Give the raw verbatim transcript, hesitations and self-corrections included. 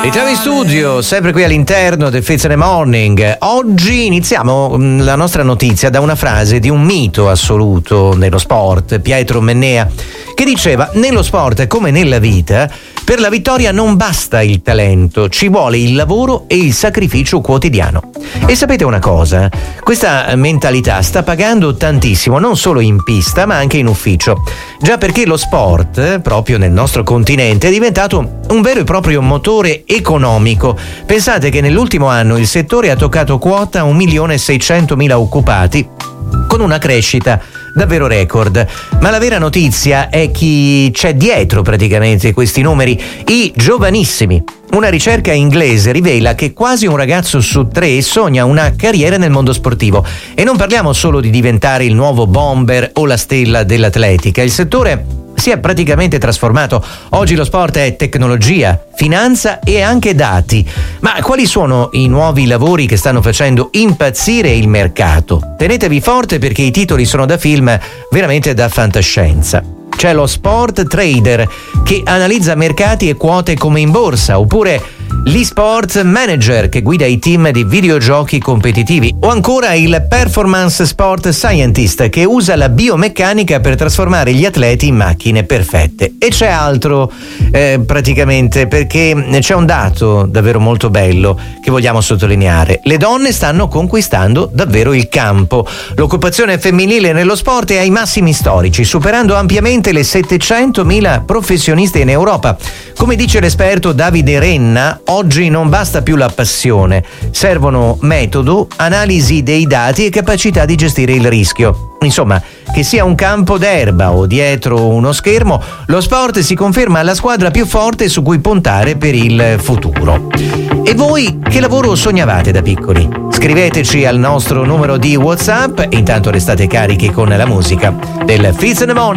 Ritroviamo in studio, sempre qui all'interno del Fits in the Morning. Oggi iniziamo la nostra notizia da una frase di un mito assoluto nello sport, Pietro Mennea, che diceva: nello sport come nella vita, per la vittoria non basta il talento, ci vuole il lavoro e il sacrificio quotidiano. E sapete una cosa? Questa mentalità sta pagando tantissimo, non solo in pista ma anche in ufficio. Già perché lo sport, proprio nel nostro continente, è diventato un vero e proprio motore economico. Pensate che nell'ultimo anno il settore ha toccato quota un milione e seicentomila occupati, con una crescita davvero record. Ma la vera notizia è chi c'è dietro praticamente questi numeri: i giovanissimi. Una ricerca inglese rivela che quasi un ragazzo su tre sogna una carriera nel mondo sportivo. E non parliamo solo di diventare il nuovo bomber o la stella dell'atletica. Il settore si è praticamente trasformato. Oggi lo sport è tecnologia, finanza e anche dati. Ma quali sono i nuovi lavori che stanno facendo impazzire il mercato? Tenetevi forte, perché i titoli sono da film veramente da fantascienza. C'è lo sport trader, che analizza mercati e quote come in borsa, oppure l'e-sport manager, che guida i team di videogiochi competitivi, o ancora il performance sport scientist, che usa la biomeccanica per trasformare gli atleti in macchine perfette. E c'è altro eh, praticamente, perché c'è un dato davvero molto bello che vogliamo sottolineare: le donne stanno conquistando davvero il campo. L'occupazione femminile nello sport è ai massimi storici, superando ampiamente le settecentomila professionisti in Europa. Come dice l'esperto Davide Renna, oggi non basta più la passione, servono metodo, analisi dei dati e capacità di gestire il rischio. Insomma, che sia un campo d'erba o dietro uno schermo, lo sport si conferma la squadra più forte su cui puntare per il futuro. E voi che lavoro sognavate da piccoli? Scriveteci al nostro numero di WhatsApp e intanto restate carichi con la musica del Fits in the Morning.